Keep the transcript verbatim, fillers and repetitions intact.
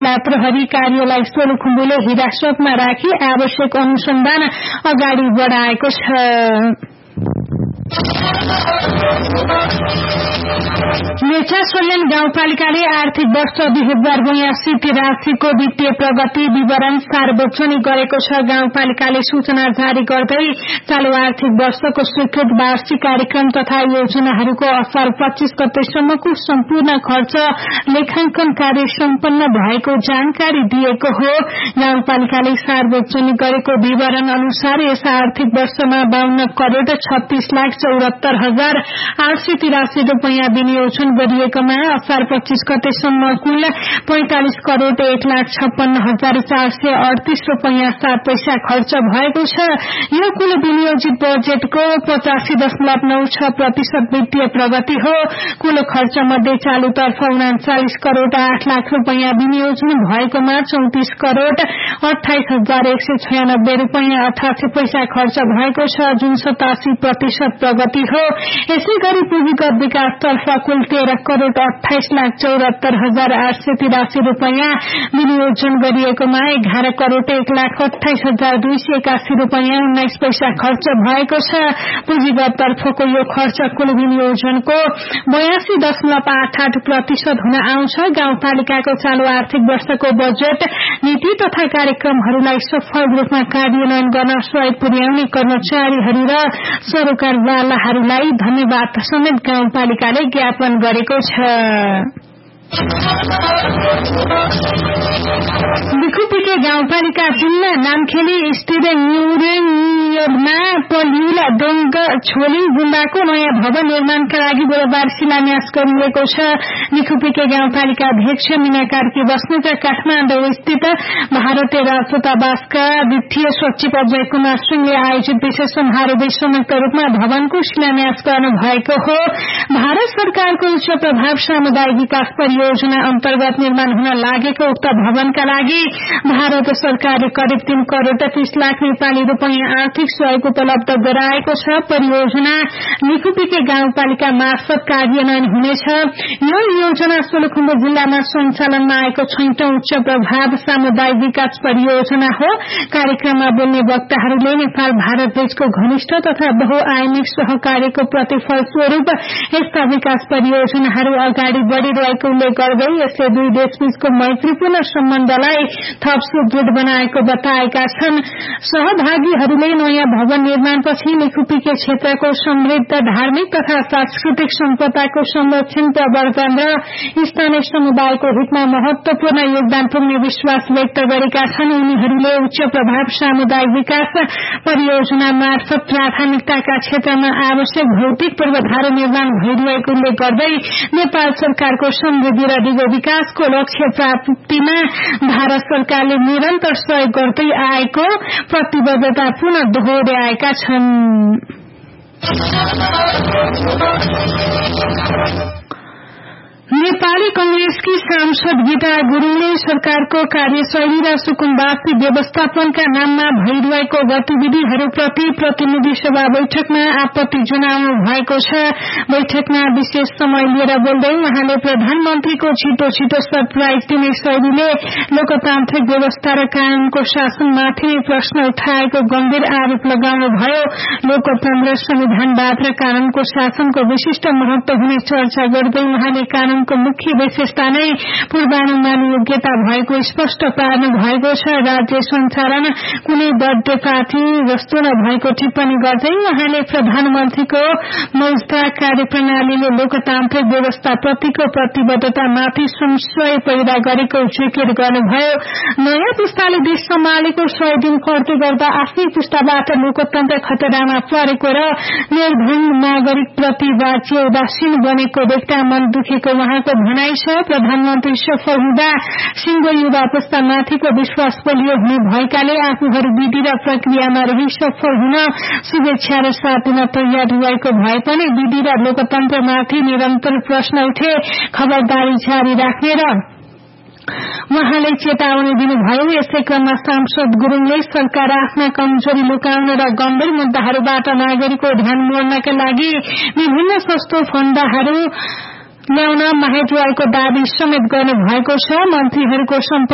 जिल्ला प्रहरी कार्यालय सोलुखुम्बुले हिरासतमा राखी आवश्यक अनुसन्धान अगाडि बढाएको छ। मेचा सोल्यान गाउँपालिकाले आर्थिक वर्ष दुई हजार बयासी तिरासीको वित्तीय प्रगति विवरण सार्वजनिक गरेको छ। गाउँपालिकाले सूचना जारी गर्दै चालू आर्थिक वर्षको स्वीकृत वार्षिक कार्यक्रम तथा योजनाहरूको असार पच्चीस गतेसम्मको सम्पूर्ण खर्च लेखांकन कार्य सम्पन्न भएको जानकारी दिएको हो। गाउँपालिकाले सार्वजनिक गरेको विवरण अनुसार यस आर्थिक वर्षमा बाहन्न करोड़ छत्तीस लाख चौहत्तर हजार आठ सय तिरासी रूपियाँ विनियोजन गरिएकोमा असार पच्चीस गतेसम्म कुल पैंतालिस करोड़ एक लाख छप्पन्न हजार चार सय अडतीस रूपियाँ सात पैसा खर्च भएको छ। यो कुल विनियोजित बजेटको पचासी दशमलव नौ छ प्रतिशत वित्तीय प्रगति हो। कुल खर्च मध्ये चालूतर्फ उनाचालिस करोड़ आठ लाख रूपियाँ विनियोजन भएकोमा चौतिस करोड़ अठाइस हजार एक सय छयानब्बे रूपियाँ अठासी पैसा खर्च भएको छ, जुन सतासी प्रतिशत प्रगति हो। यसै गरी पुँजीगत विकासतर्फ कुल तेह्र करोड़ अठाइस लाख चौहत्तर हजार आठ सय तिरासी रूपियाँ विनियोजन गरिएकोमा एघार करोड़ एक लाख अठाइस हजार दुई सय एकासी रूपियाँ उन्नाइस पैसा खर्च भएको छ। पुँजीगत तर्फको यो खर्च कुल विनियोजनको बयासी दशमलव आठ आठ प्रतिशत हुन आउँछ। गाउँपालिकाको चालू आर्थिक वर्षको बजेट नीति तथा कार्यक्रमहरूलाई सफल रूपमा कार्यान्वयन गर्न सहयोग पुर्याउने कर्मचारीहरू र सरकारवालाहरूलाई धन्यवाद समेत गाउँपालिकाले ज्ञापन गरेको छ। लिखुपिटे गाउँपालिका जिल्ला नामखेली स्थित न्युरेमा पलिउला डोंग छोली गुम्बाको नयाँ भवन निर्माणका लागि बुधबार शिलान्यास गरिएको छ। लिखुपिटे गाउँपालिका अध्यक्ष मीना कार्की बस्नेत काठमाडौँ स्थित भारतीय राजदूतावासका वित्तीय सचिव अजय कुमार सिंहले आयोजित विशेष समारोहले संयुक्त रूपमा भवनको शिलान्यास गर्नु भएको हो। भारत सरकारको उच्च प्रभाव सामुदायिक विकास परियोजना अन्तर्गत निर्माण हुन लागेको उक्त भवनका लागि भारत सरकारले करिब तीन करोड़ तीस लाख नेपाली रूपियाँ आर्थिक सहयोग उपलब्ध गराएको छ। परियोजना लिखुपिटे गाउँपालिका मार्फत कार्यान्वयन हुनेछ। यो योजना सोलुखुम्बु जिल्लामा सञ्चालनमा आएको छैटौं उच्च प्रभाव सामुदायिक विकास परियोजना हो। कार्यक्रममा बोल्ने वक्ताहरूले नेपाल भारत बीचको घनिष्ठ तथा बहुआयामिक सहकार्यको प्रतिफल स्वरूप यस्ता विकास परियोजनाहरू अगाडि बढ़िरहेको उल्लेख गर्दै यसले दुई देशबीचको मैत्रीपूर्ण सम्बन्धलाई थप सुदृढ बनाएको बताएका छन्। सहभागीहरूले नयाँ भवन निर्माणपछि लिखुपिटे क्षेत्रको समृद्ध धार्मिक तथा सांस्कृतिक सम्पदाको संरक्षण प्रवर्धन र स्थानीय समुदायको हितमा महत्वपूर्ण योगदान पुग्ने विश्वास व्यक्त गरेका छन्। उनीहरूले उच्च प्रभाव सामुदायिक विकास परियोजना मार्फत प्राथमिकताका क्षेत्रमा आवश्यक भौतिक पूर्वाधार निर्माण भइरहेको उल्लेख गर्दै नेपाल सरकारको समृद्धि र दिगो विकासको लक्ष्य प्राप्तिमा भारत सरकारले निरन्तर सहयोग गर्दै आएको प्रतिबद्धता पुनः दोहोर्याएका छन्। नेपाली कांग्रेसकी सांसद गीता गुरुङले सरकारको कार्यशैली र सुकुम्बासी व्यवस्थापनका नाममा भइरहेको गतिविधिहरूप्रति प्रतिनिधि सभा बैठकमा आपत्ति जनाउनु भएको छ। बैठकमा विशेष समय लिएर बोल्दै उहाँले प्रधानमन्त्रीको छिटो छिटो सरप्राइज दिने शैलीले लोकतान्त्रिक व्यवस्था र कानूनको शासनमाथि प्रश्न उठाएको गम्भीर आरोप लगाउनुभयो। लोकतन्त्र संविधानवाद र कानूनको शासनको विशिष्ट महत्व हुने चर्चा गर्दै उहाँले कानून को मुख्य विशेषता नै पूर्वानुमान योग्यता भएको स्पष्ट पार्नु भएको छ। राज्य सञ्चालन कुनै बर्थडे पार्टी जस्तो नभएको टिप्पणी गर्दै उहाँले प्रधानमन्त्रीको मौजदार कार्यप्रणालीले लोकतान्त्रिक व्यवस्थाप्रतिको प्रतिबद्धतामाथि संशय पैदा गरेको जिकिर गर्नुभयो। नयाँ पुस्ताले देश सम्हालेको सय दिन कर्ते गर्दा आफ्नै पुस्ताबाट लोकतन्त्र खतरामा परेको र निर्धन नागरिक प्रति राज्य उदासीन बनेको देख्दा मन दुखेको उहाँको भनाइ छ। प्रधानमन्त्री सफल हुँदा सिंह युवा पुस्तामाथिको विश्वास बलियो हुने भएकाले आफूहरू विधि र प्रक्रियामा रही सफल हुन शुभेच्छा र साथ दिन तयार रहेको भए पनि विधि र लोकतन्त्रमाथि निरन्तर प्रश्न उठे खबरदारी जारी राख्ने र उहाँले चेतावनी दिनुभयो। यसै क्रममा सांसद गुरुङले सरकार आफ्ना कमजोरी लुकाउन र गम्भीर मुद्दाहरूबाट नागरिकको ध्यान मोड्नका लागि विभिन्न सस्तो फण्डाहरू ल्याउन माहेजुवालको दावी समेत गर्नु भएको छ। मन्त्रीहरूको